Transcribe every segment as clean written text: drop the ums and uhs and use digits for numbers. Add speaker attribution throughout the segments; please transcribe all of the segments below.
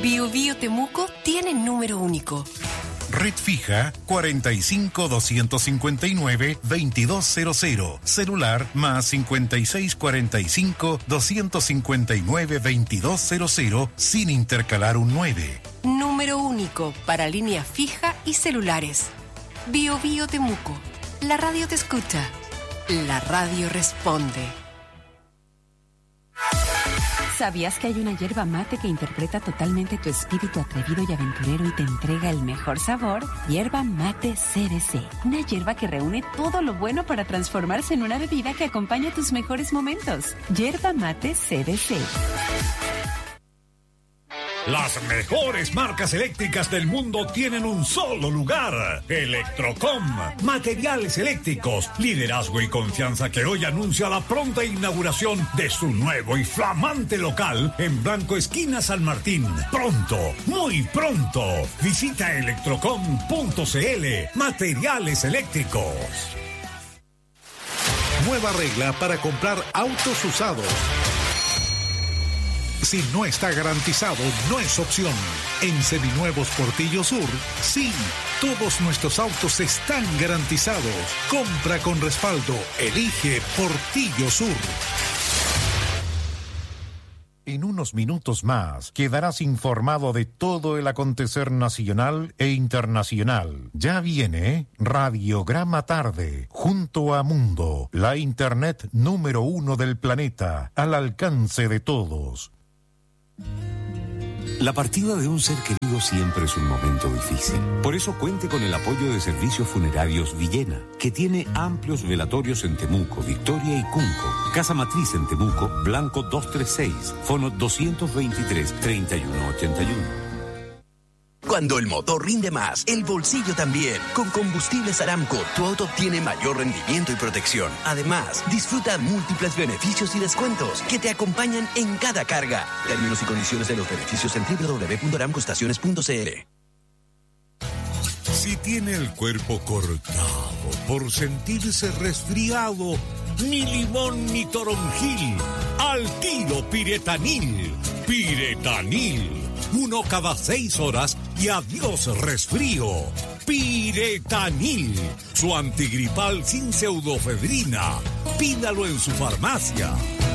Speaker 1: Bio Bio Temuco tiene número único.
Speaker 2: Red fija 45-259-2200. Celular más 5645-259-2200 sin intercalar un 9.
Speaker 1: Número único para línea fija y celulares. Bio Bio Temuco. La radio te escucha. La radio responde.
Speaker 3: ¿Sabías que hay una yerba mate que interpreta totalmente tu espíritu atrevido y aventurero y te entrega el mejor sabor? Yerba mate CDC. Una yerba que reúne todo lo bueno para transformarse en una bebida que acompaña tus mejores momentos. Yerba mate CDC.
Speaker 4: Las mejores marcas eléctricas del mundo tienen un solo lugar. Electrocom. Materiales eléctricos, liderazgo y confianza que hoy anuncia la pronta inauguración de su nuevo y flamante local en Blanco Esquina San Martín. Pronto, muy pronto. Visita electrocom.cl. Materiales eléctricos.
Speaker 5: Nueva regla para comprar autos usados. Si no está garantizado, no es opción. En Seminuevos Portillo Sur, sí, todos nuestros autos están garantizados. Compra con respaldo. Elige Portillo Sur.
Speaker 2: En unos minutos más quedarás informado de todo el acontecer nacional e internacional. Ya viene Radiograma Tarde, junto a Mundo, la internet número 1 del planeta, al alcance de todos.
Speaker 6: La partida de un ser querido siempre es un momento difícil. Por eso cuente con el apoyo de Servicios Funerarios Villena, que tiene amplios velatorios en Temuco, Victoria y Cunco. Casa Matriz en Temuco, Blanco 236, fono 223-3181.
Speaker 7: Cuando el motor rinde más, el bolsillo también. Con Combustibles Aramco, tu auto obtiene mayor rendimiento y protección. Además, disfruta múltiples beneficios y descuentos que te acompañan en cada carga. Términos y condiciones de los beneficios en www.aramcoestaciones.cl.
Speaker 4: Si tiene el cuerpo cortado por sentirse resfriado, ni limón ni toronjil, al tiro Piretanil. Piretanil. 1 cada 6 horas y adiós resfrío. Piretanil, su antigripal sin pseudofedrina. Pídalo en su farmacia.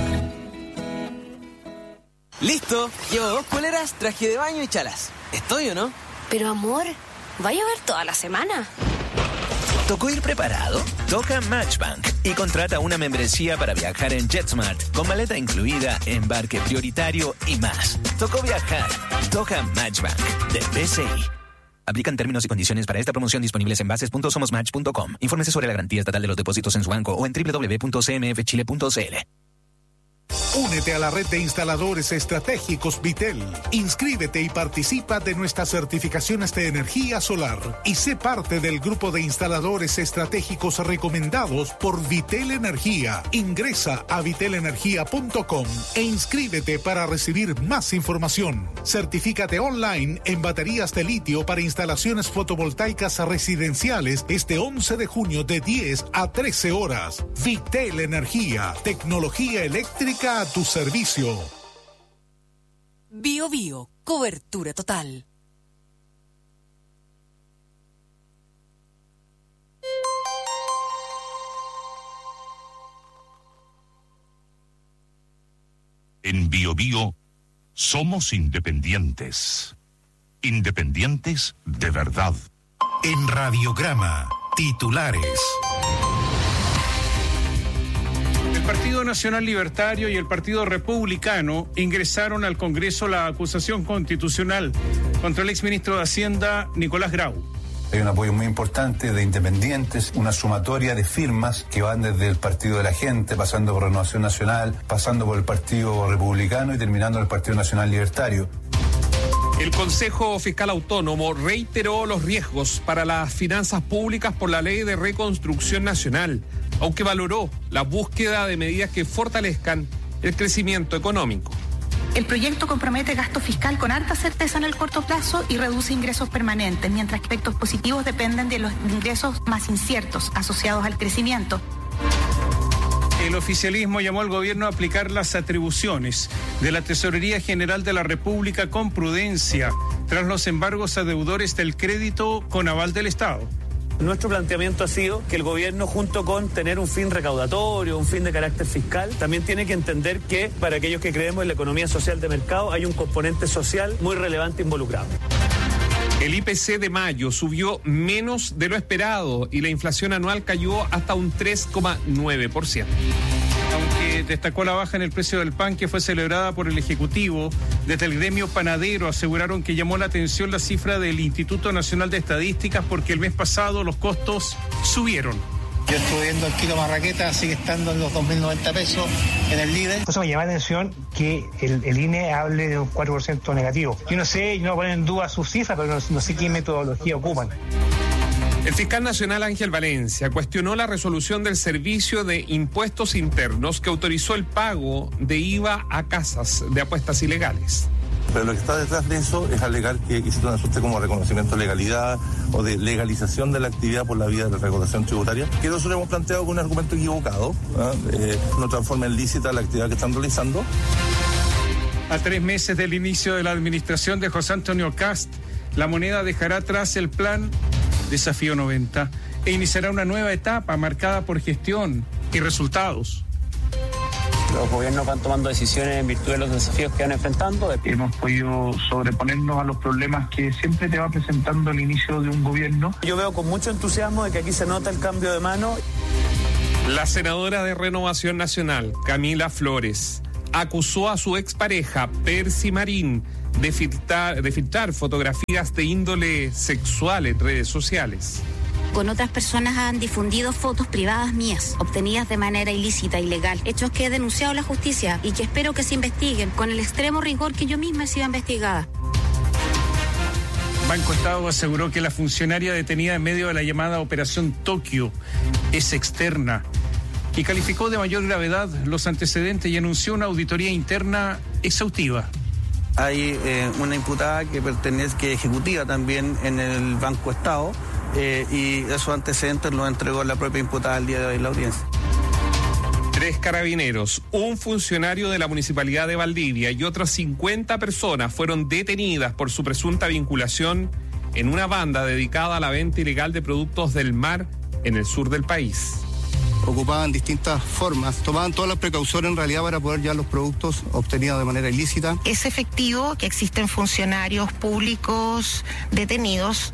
Speaker 8: Listo, llevo 2 poleras, traje de baño y chalas. ¿Estoy o no?
Speaker 9: Pero amor, ¿vaya a ver toda la semana?
Speaker 10: ¿Tocó ir preparado? Toca Matchbank y contrata una membresía para viajar en JetSmart con maleta incluida, embarque prioritario y más. Tocó viajar. Toca Matchbank de BCI. Aplican términos y condiciones para esta promoción disponibles en bases.somosmatch.com. Infórmese sobre la garantía estatal de los depósitos en su banco o en www.cmfchile.cl.
Speaker 5: Únete a la red de instaladores estratégicos Vitel. Inscríbete y participa de nuestras certificaciones de energía solar y sé parte del grupo de instaladores estratégicos recomendados por Vitel Energía. Ingresa a vitelenergia.com e inscríbete para recibir más información. Certifícate online en baterías de litio para instalaciones fotovoltaicas residenciales este 11 de junio de 10 a 13 horas. Vitel Energía, tecnología eléctrica a tu servicio.
Speaker 1: Bio Bio, cobertura total.
Speaker 11: En Bio Bio somos independientes. Independientes de verdad.
Speaker 2: En Radiograma, titulares.
Speaker 12: El Partido Nacional Libertario y el Partido Republicano ingresaron al Congreso la acusación constitucional contra el exministro de Hacienda, Nicolás Grau.
Speaker 13: Hay un apoyo muy importante de independientes, una sumatoria de firmas que van desde el Partido de la Gente, pasando por Renovación Nacional, pasando por el Partido Republicano y terminando en el Partido Nacional Libertario.
Speaker 12: El Consejo Fiscal Autónomo reiteró los riesgos para las finanzas públicas por la Ley de Reconstrucción Nacional, aunque valoró la búsqueda de medidas que fortalezcan el crecimiento económico.
Speaker 14: El proyecto compromete gasto fiscal con alta certeza en el corto plazo y reduce ingresos permanentes, mientras que efectos positivos dependen de los ingresos más inciertos asociados al crecimiento.
Speaker 15: El oficialismo llamó al gobierno a aplicar las atribuciones de la Tesorería General de la República con prudencia tras los embargos a deudores del crédito con aval del Estado.
Speaker 16: Nuestro planteamiento ha sido que el gobierno, junto con tener un fin recaudatorio, un fin de carácter fiscal, también tiene que entender que para aquellos que creemos en la economía social de mercado hay un componente social muy relevante involucrado.
Speaker 12: El IPC de mayo subió menos de lo esperado y la inflación anual cayó hasta un 3,9%.
Speaker 15: Aunque destacó la baja en el precio del pan que fue celebrada por el Ejecutivo, desde el gremio panadero aseguraron que llamó la atención la cifra del Instituto Nacional de Estadísticas porque el mes pasado los costos subieron.
Speaker 17: Yo estuve viendo el kilo marraqueta, sigue estando en los 2.090 pesos en el líder.
Speaker 18: Eso me llama la atención que el INE hable de un 4% negativo. Yo no sé, no ponen en duda sus cifras, pero no sé qué metodología ocupan.
Speaker 12: El fiscal nacional Ángel Valencia cuestionó la resolución del Servicio de Impuestos Internos que autorizó el pago de IVA a casas de apuestas ilegales.
Speaker 19: Pero lo que está detrás de eso es alegar que existe una suerte como reconocimiento de legalidad o de legalización de la actividad por la vía de la recaudación tributaria, que nosotros hemos planteado con un argumento equivocado, no transforma en lícita la actividad que están realizando.
Speaker 15: A 3 meses del inicio de la administración de José Antonio Kast, la moneda dejará atrás el plan Desafío 90 e iniciará una nueva etapa marcada por gestión y resultados.
Speaker 16: Los gobiernos van tomando decisiones en virtud de los desafíos que van enfrentando.
Speaker 17: Hemos podido sobreponernos a los problemas que siempre te va presentando el inicio de un gobierno.
Speaker 16: Yo veo con mucho entusiasmo de que aquí se nota el cambio de mano.
Speaker 12: La senadora de Renovación Nacional, Camila Flores, acusó a su expareja, Percy Marín, de filtrar fotografías de índole sexual en redes sociales.
Speaker 20: Con otras personas han difundido fotos privadas mías, obtenidas de manera ilícita, ilegal, hechos que he denunciado a la justicia y que espero que se investiguen con el extremo rigor que yo misma he sido investigada.
Speaker 15: Banco Estado aseguró que la funcionaria detenida en medio de la llamada Operación Tokio es externa y calificó de mayor gravedad los antecedentes y anunció una auditoría interna exhaustiva.
Speaker 17: Hay una imputada que ejecutiva también en el Banco Estado. Y esos antecedentes los entregó la propia imputada el día de hoy en la audiencia.
Speaker 12: 3 carabineros, un funcionario de la Municipalidad de Valdivia y otras 50 personas fueron detenidas por su presunta vinculación en una banda dedicada a la venta ilegal de productos del mar en el sur del país.
Speaker 17: Ocupaban distintas formas, tomaban todas las precauciones en realidad para poder llevar los productos obtenidos de manera ilícita.
Speaker 21: Es efectivo que existen funcionarios públicos detenidos.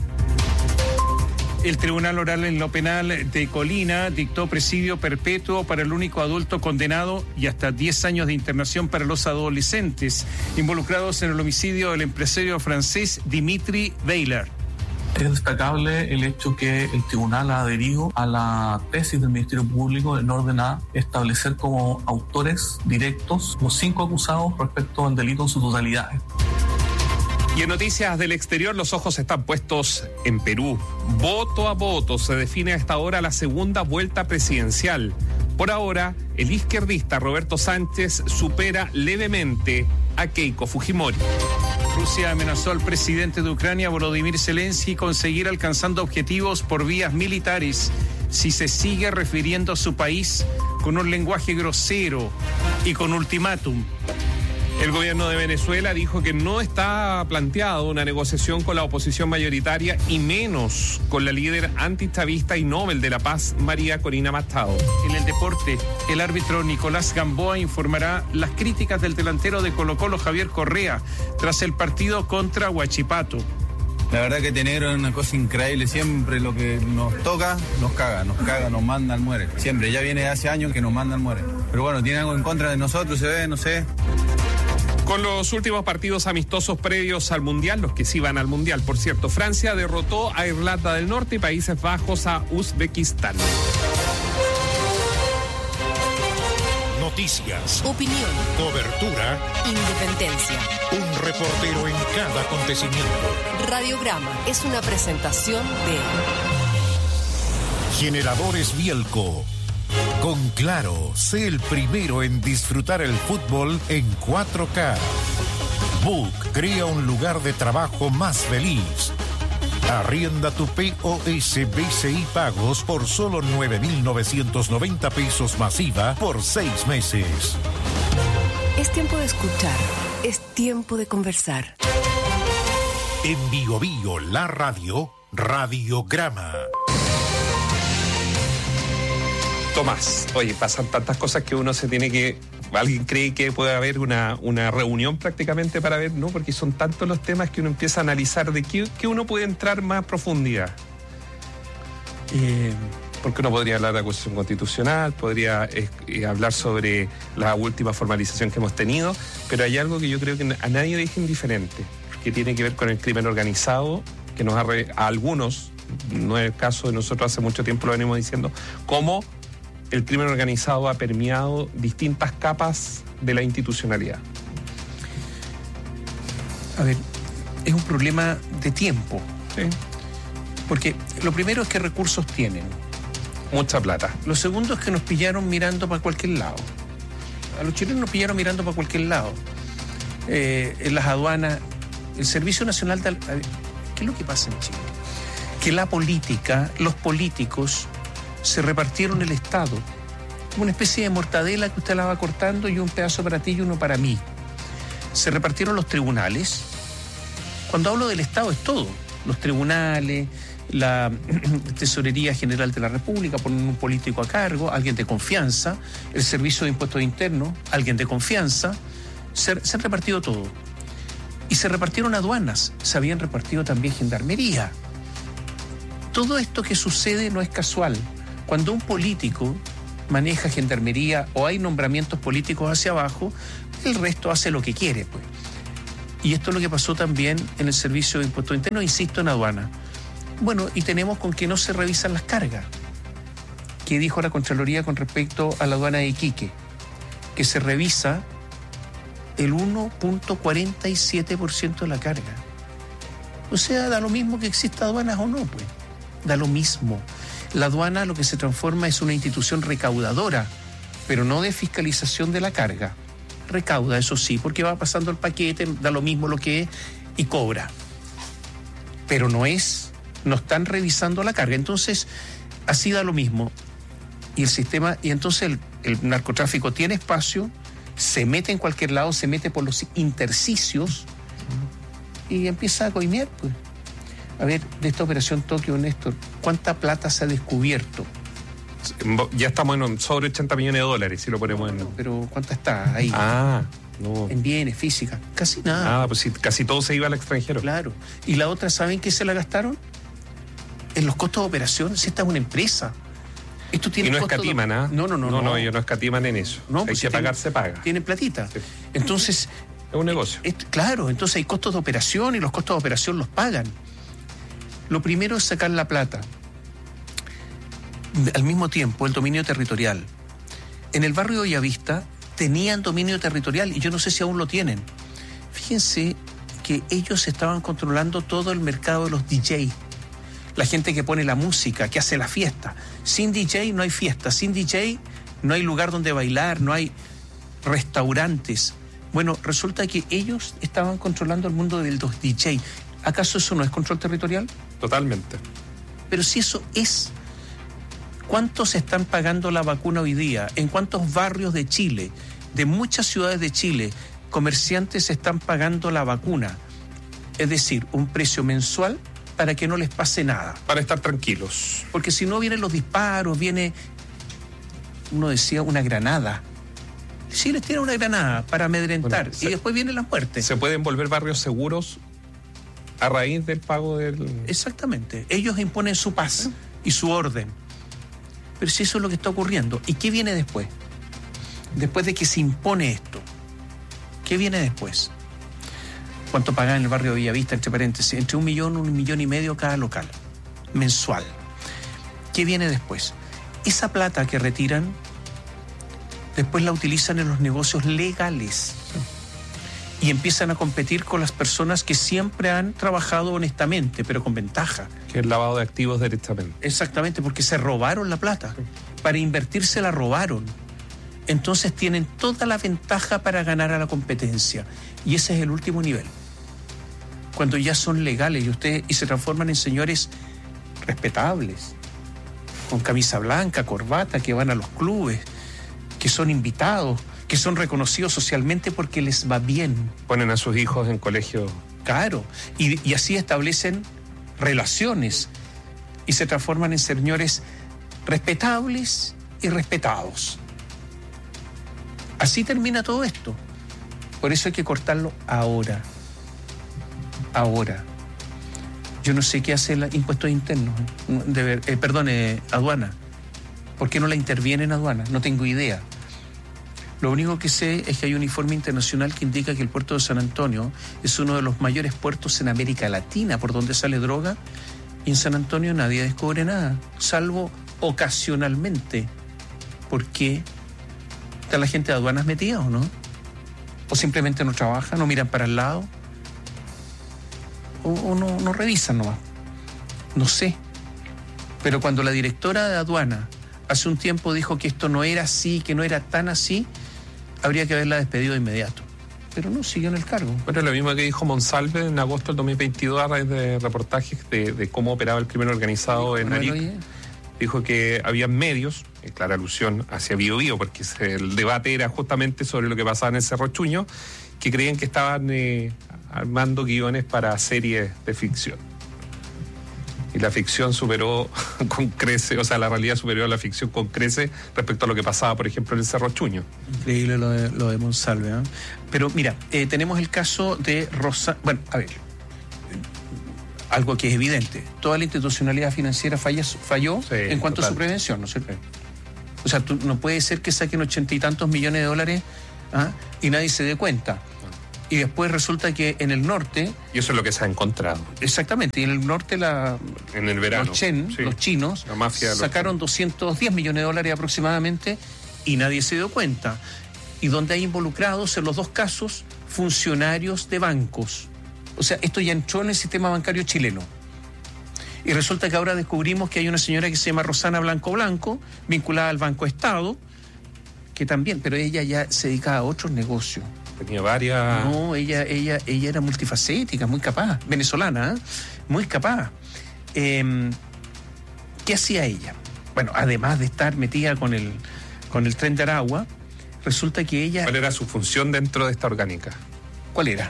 Speaker 15: El Tribunal Oral en lo Penal de Colina dictó presidio perpetuo para el único adulto condenado y hasta 10 años de internación para los adolescentes involucrados en el homicidio del empresario francés Dimitri Weiler.
Speaker 22: Es destacable el hecho que el tribunal ha adherido a la tesis del Ministerio Público en orden a establecer como autores directos los 5 acusados respecto al delito en su totalidad.
Speaker 12: Y en noticias del exterior, los ojos están puestos en Perú. Voto a voto se define a esta hora la segunda vuelta presidencial. Por ahora, el izquierdista Roberto Sánchez supera levemente a Keiko Fujimori.
Speaker 15: Rusia amenazó al presidente de Ucrania, Volodymyr Zelensky, con seguir alcanzando objetivos por vías militares si se sigue refiriendo a su país con un lenguaje grosero y con ultimátum. El gobierno de Venezuela dijo que no está planteado una negociación con la oposición mayoritaria y menos con la líder antichavista y Nobel de la Paz, María Corina Machado. En el deporte, el árbitro Nicolás Gamboa informará las críticas del delantero de Colo-Colo, Javier Correa, tras el partido contra Huachipato.
Speaker 23: La verdad que Tenegro es una cosa increíble, siempre lo que nos toca, nos caga, nos manda al muere. Siempre, ya viene hace años que nos manda al muere. Pero bueno, tiene algo en contra de nosotros, se ve, no sé.
Speaker 12: Con los últimos partidos amistosos previos al Mundial, los que sí van al Mundial, por cierto, Francia derrotó a Irlanda del Norte y Países Bajos a Uzbekistán.
Speaker 2: Noticias,
Speaker 1: opinión,
Speaker 2: cobertura,
Speaker 1: independencia.
Speaker 2: Un reportero en cada acontecimiento.
Speaker 1: Radiograma es una presentación de
Speaker 2: Generadores Bielco. Con Claro, sé el primero en disfrutar el fútbol en 4K. Book crea un lugar de trabajo más feliz. Arrienda tu POS BCI Pagos por solo 9.990 pesos masiva por 6 meses.
Speaker 1: Es tiempo de escuchar, es tiempo de conversar.
Speaker 2: En Bio Bio, la radio, Radiograma.
Speaker 12: Tomás, oye, pasan tantas cosas que uno se tiene que... Alguien cree que puede haber una reunión prácticamente para ver, ¿no? Porque son tantos los temas que uno empieza a analizar de qué uno puede entrar más a profundidad. Porque uno podría hablar de acusación constitucional, podría hablar sobre la última formalización que hemos tenido, pero hay algo que yo creo que a nadie deja indiferente, que tiene que ver con el crimen organizado, que nos a algunos, no es el caso de nosotros, hace mucho tiempo lo venimos diciendo, cómo el crimen organizado ha permeado distintas capas de la institucionalidad.
Speaker 3: A ver, es un problema de tiempo.
Speaker 12: Sí.
Speaker 3: Porque lo primero es que recursos tienen.
Speaker 12: Mucha plata.
Speaker 3: Lo segundo es que nos pillaron mirando para cualquier lado. A los chilenos nos pillaron mirando para cualquier lado. En las aduanas, el Servicio Nacional de... ¿Qué es lo que pasa en Chile? Que la política, los políticos, se repartieron el Estado. Como una especie de mortadela que usted la va cortando y un pedazo para ti y uno para mí. Se repartieron los tribunales. Cuando hablo del Estado es todo. Los tribunales, la Tesorería General de la República, ponen un político a cargo, alguien de confianza, el Servicio de Impuestos Internos, alguien de confianza. Se han repartido todo. Y se repartieron aduanas, se habían repartido también gendarmería. Todo esto que sucede no es casual. Cuando un político maneja gendarmería o hay nombramientos políticos hacia abajo, el resto hace lo que quiere, pues. Y esto es lo que pasó también en el Servicio de Impuestos Internos, insisto, en aduana. Bueno, y tenemos con que no se revisan las cargas. ¿Qué dijo la Contraloría con respecto a la aduana de Iquique? Que se revisa el 1.47% de la carga. O sea, da lo mismo que exista aduanas o no, pues. Da lo mismo. La aduana lo que se transforma es una institución recaudadora, pero no de fiscalización de la carga. Recauda, eso sí, porque va pasando el paquete, da lo mismo lo que es y cobra. Pero no están revisando la carga. Entonces, así da lo mismo. Y el sistema, y entonces el narcotráfico tiene espacio, se mete en cualquier lado, se mete por los intersticios y empieza a coimear, pues. A ver, de esta operación Tokio, Néstor, ¿cuánta plata se ha descubierto?
Speaker 12: Ya estamos en sobre 80 millones de dólares, si lo ponemos en...
Speaker 3: Pero ¿cuánta está ahí?
Speaker 12: No.
Speaker 3: En bienes, física, casi nada.
Speaker 12: Nada, pues sí, casi todo se iba al extranjero.
Speaker 3: Claro. Y la otra, ¿saben qué se la gastaron? En los costos de operación. Si esta es una empresa. Esto tiene
Speaker 12: y no escatiman, ¿ah?
Speaker 3: No,
Speaker 12: ellos no escatiman en eso.
Speaker 3: No,
Speaker 12: hay
Speaker 3: pues
Speaker 12: que pagar, se paga.
Speaker 3: Tienen platita. Sí. Entonces...
Speaker 12: Es un negocio.
Speaker 3: Claro, entonces hay costos de operación y los costos de operación los pagan. Lo primero es sacar la plata. Al mismo tiempo, el dominio territorial. En el barrio de Bellavista tenían dominio territorial y yo no sé si aún lo tienen. Fíjense que ellos estaban controlando todo el mercado de los DJ. La gente que pone la música, que hace la fiesta. Sin DJ no hay fiesta, sin DJ no hay lugar donde bailar, no hay restaurantes. Bueno, resulta que ellos estaban controlando el mundo de los DJ. ¿Acaso eso no es control territorial?
Speaker 12: Totalmente.
Speaker 3: Pero si eso es, ¿cuántos están pagando la vacuna hoy día? ¿En cuántos barrios de Chile, de muchas ciudades de Chile, comerciantes están pagando la vacuna? Es decir, un precio mensual para que no les pase nada.
Speaker 12: Para estar tranquilos.
Speaker 3: Porque si no vienen los disparos, viene, uno decía, una granada. Sí, les tiran una granada para amedrentar y después vienen las muertes.
Speaker 12: ¿Se pueden volver barrios seguros a raíz del pago del...?
Speaker 3: Exactamente. Ellos imponen su paz y su orden. Pero si eso es lo que está ocurriendo. ¿Y qué viene después? Después de que se impone esto, ¿qué viene después? ¿Cuánto pagan en el barrio de Bellavista, entre paréntesis? Entre 1 millón, 1,5 millones cada local, mensual. ¿Qué viene después? Esa plata que retiran, después la utilizan en los negocios legales. Y empiezan a competir con las personas que siempre han trabajado honestamente, pero con ventaja.
Speaker 12: Que es lavado de activos directamente.
Speaker 3: Exactamente, porque se robaron la plata. Para invertir se la robaron. Entonces tienen toda la ventaja para ganar a la competencia. Y ese es el último nivel. cuando ya son legales y se transforman en señores respetables, con camisa blanca, corbata, que van a los clubes, que son invitados, que son reconocidos socialmente porque les va bien.
Speaker 12: Ponen a sus hijos en colegio.
Speaker 3: Claro, y así establecen relaciones y se transforman en señores respetables y respetados. Así termina todo esto. Por eso hay que cortarlo ahora. Ahora. Yo no sé qué hace el impuestos internos, aduana. ¿Por qué no la interviene en aduana? No tengo idea. Lo único que sé es que hay un informe internacional que indica que el puerto de San Antonio es uno de los mayores puertos en América Latina por donde sale droga, y en San Antonio nadie descubre nada, salvo ocasionalmente. ¿Por qué? ¿Está la gente de aduanas metida o no? ¿O simplemente no trabaja, no miran para el lado? ¿O no revisan nomás? No sé. Pero cuando la directora de aduana hace un tiempo dijo que esto no era así, que no era tan así, habría que haberla despedido de inmediato. Pero no, siguió en el cargo.
Speaker 12: Bueno, lo mismo que dijo Monsalve en agosto del 2022 a raíz de reportajes de cómo operaba el crimen organizado en Arica. Dijo que había medios, en clara alusión hacia Bío Bío, porque el debate era justamente sobre lo que pasaba en el Cerro Chuño, que creían que estaban armando guiones para series de ficción. Y la ficción superó con crece, o sea, la realidad superó a la ficción con crece respecto a lo que pasaba, por ejemplo, en el Cerro Chuño.
Speaker 3: Increíble lo de Monsalve, ¿eh? Pero mira, tenemos el caso de Rosa. Bueno, a ver, algo que es evidente. Toda la institucionalidad financiera falló en cuanto a su prevención, ¿no es cierto? O sea, no puede ser que saquen 80 y tantos millones de dólares y nadie se dé cuenta. Y después resulta que en el norte...
Speaker 12: Y eso es lo que se ha encontrado.
Speaker 3: Exactamente. Y en el norte
Speaker 12: en el verano,
Speaker 3: los chinos,
Speaker 12: la mafia
Speaker 3: sacaron 210 millones de dólares aproximadamente y nadie se dio cuenta. Y donde hay involucrados en los dos casos funcionarios de bancos. O sea, esto ya entró en el sistema bancario chileno. Y resulta que ahora descubrimos que hay una señora que se llama Rosana Blanco Blanco, vinculada al Banco Estado, que también, pero ella ya se dedicaba a otros negocios.
Speaker 12: Tenía varias...
Speaker 3: No, ella era multifacética, muy capaz, venezolana, muy capaz. ¿Qué hacía ella? Bueno, además de estar metida con el Tren de Aragua, resulta que ella...
Speaker 12: ¿Cuál era su función dentro de esta orgánica?
Speaker 3: ¿Cuál era?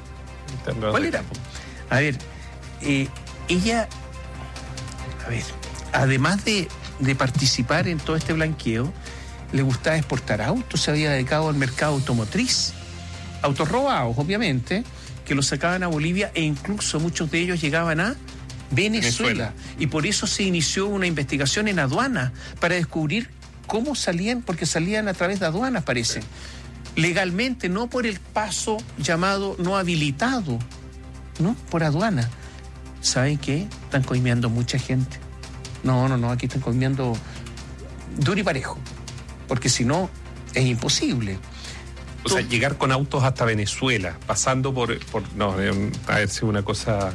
Speaker 3: A ver, ella... A ver, además de participar en todo este blanqueo, le gustaba exportar autos, se había dedicado al mercado automotriz. Autos robados, obviamente, que los sacaban a Bolivia e incluso muchos de ellos llegaban a Venezuela. Y por eso se inició una investigación en aduana para descubrir cómo salían, porque salían a través de aduanas, parece. Legalmente, no por el paso llamado no habilitado, ¿no? Por aduana. ¿Saben qué? Están coimeando mucha gente. No, aquí están coimeando duro y parejo, porque si no, es imposible.
Speaker 12: O sea, llegar con autos hasta Venezuela, pasando por no, a ver si una cosa...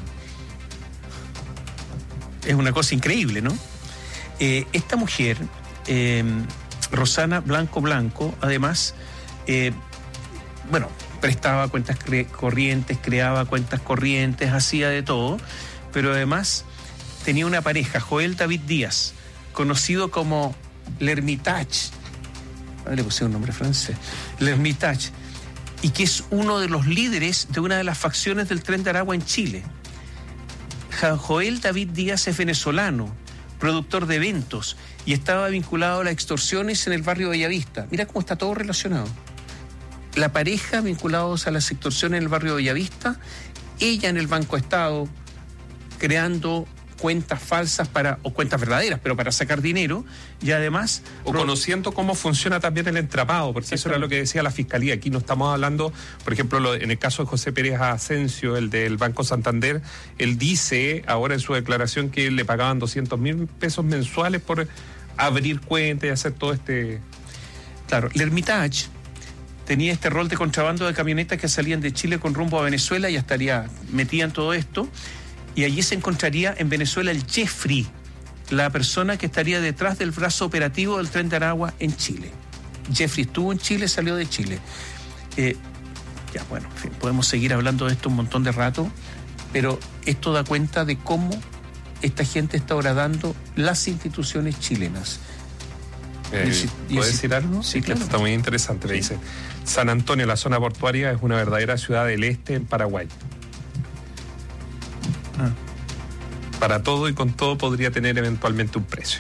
Speaker 3: Es una cosa increíble, ¿no? Esta mujer, Rosana Blanco Blanco, además, prestaba cuentas corrientes, creaba cuentas corrientes, hacía de todo, pero además tenía una pareja, Joel David Díaz, conocido como L'Hermitage. Le puse un nombre francés, L'Hermitage, y que es uno de los líderes de una de las facciones del Tren de Aragua en Chile. Joel David Díaz es venezolano, productor de eventos, y estaba vinculado a las extorsiones en el barrio Bellavista. Mira cómo está todo relacionado. La pareja vinculados a las extorsiones en el barrio Bellavista, ella en el Banco Estado, creando cuentas falsas o cuentas verdaderas, pero para sacar dinero, y además...
Speaker 12: O conociendo cómo funciona también el entramado, porque eso era lo que decía la Fiscalía. Aquí no estamos hablando, por ejemplo, en el caso de José Pérez Asensio, el del Banco Santander, él dice ahora en su declaración que le pagaban 200.000 pesos mensuales por abrir cuentas y hacer todo este...
Speaker 3: Claro, L'Hermitage tenía este rol de contrabando de camionetas que salían de Chile con rumbo a Venezuela y estaría metida en todo esto. Y allí se encontraría en Venezuela el Jeffrey, la persona que estaría detrás del brazo operativo del Tren de Aragua en Chile. Jeffrey estuvo en Chile, salió de Chile. En fin, podemos seguir hablando de esto un montón de rato, Pero esto da cuenta de cómo esta gente está horadando las instituciones chilenas.
Speaker 12: ¿Puedo decir algo?
Speaker 3: Sí, claro.
Speaker 12: Está muy interesante. Le dice: San Antonio, la zona portuaria, es una verdadera ciudad del este en Paraguay. Para todo y con todo podría tener eventualmente un precio.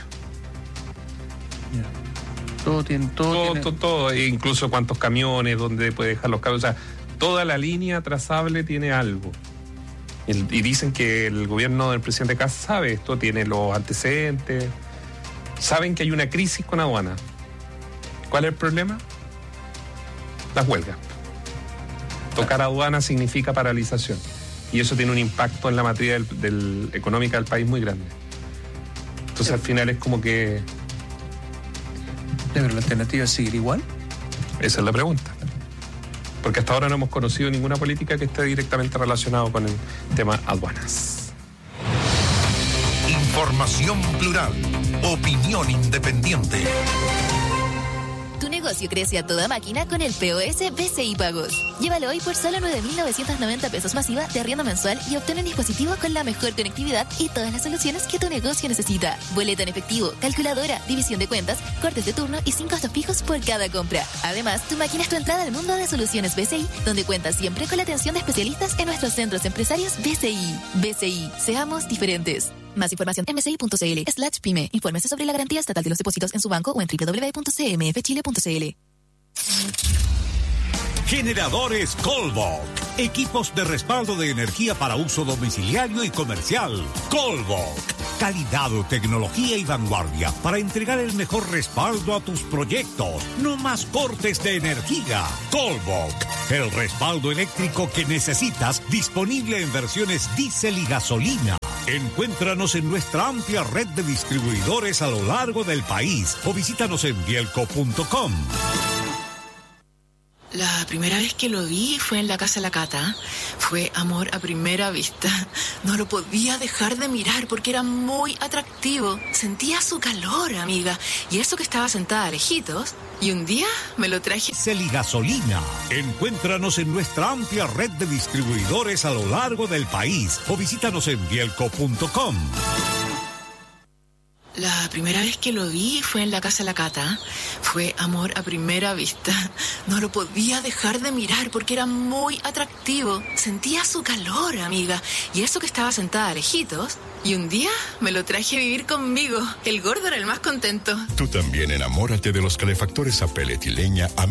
Speaker 12: Todo, incluso cuántos camiones, dónde puede dejar los carros. O sea, toda la línea trazable tiene algo. Y dicen que el gobierno del presidente Kast sabe esto, tiene los antecedentes, saben que hay una crisis con aduana. ¿Cuál es el problema? Las huelgas. Tocar aduana significa paralización, y eso tiene un impacto en la materia económica del país muy grande. Entonces al final es como que...
Speaker 3: ¿Pero la alternativa es seguir igual?
Speaker 12: Esa es la pregunta. Porque hasta ahora no hemos conocido ninguna política que esté directamente relacionada con el tema aduanas.
Speaker 2: Información plural, opinión independiente.
Speaker 4: Tu negocio crece a toda máquina con el POS BCI Pagos. Llévalo hoy por solo 9.990 pesos masiva de arriendo mensual y obtén un dispositivo con la mejor conectividad y todas las soluciones que tu negocio necesita. Boleta en efectivo, calculadora, división de cuentas, cortes de turno y sin costos fijos por cada compra. Además, tu máquina es tu entrada al mundo de soluciones BCI, donde cuentas siempre con la atención de especialistas en nuestros centros empresarios BCI. BCI, seamos diferentes. Más información en bci.cl/pyme. Infórmese sobre la garantía estatal de los depósitos en su banco o en www.cmfchile.cl.
Speaker 6: Generadores Colbok. Equipos de respaldo de energía para uso domiciliario y comercial. Colbok. Calidad, tecnología y vanguardia para entregar el mejor respaldo a tus proyectos. No más cortes de energía. Colbok. El respaldo eléctrico que necesitas, disponible en versiones diésel y gasolina. Encuéntranos en nuestra amplia red de distribuidores a lo largo del país o visítanos en bielco.com.
Speaker 7: La primera vez que lo vi fue en la casa de la Cata. Fue amor a primera vista. No lo podía dejar de mirar porque era muy atractivo. Sentía su calor, amiga. Y eso que estaba sentada lejitos. Y un día me lo traje.
Speaker 6: Diésel y gasolina. Encuéntranos en nuestra amplia red de distribuidores a lo largo del país o visítanos en bielco.com.
Speaker 7: La primera vez que lo vi fue en la casa de la Cata. Fue amor a primera vista. No lo podía dejar de mirar porque era muy atractivo. Sentía su calor, amiga. Y eso que estaba sentada lejitos. Y un día me lo traje a vivir conmigo. El gordo era el más contento.
Speaker 24: Tú también enamórate de los calefactores a pellet y leña a